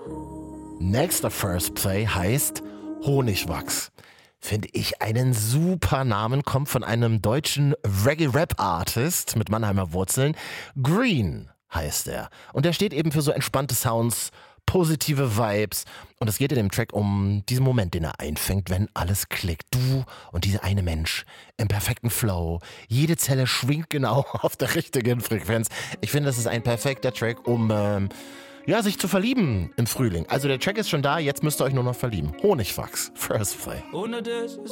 Nächster First Play heißt Honigwachs. Finde ich einen super Namen, kommt von einem deutschen Reggae-Rap-Artist mit Mannheimer Wurzeln. Green heißt er. Und der steht eben für so entspannte Sounds, positive Vibes. Und es geht in dem Track um diesen Moment, den er einfängt, wenn alles klickt. Du und dieser eine Mensch im perfekten Flow. Jede Zelle schwingt genau auf der richtigen Frequenz. Ich finde, das ist ein perfekter Track, um sich zu verlieben im Frühling. Also der Track ist schon da, jetzt müsst ihr euch nur noch verlieben. Honigwachs, First Play. Ohne das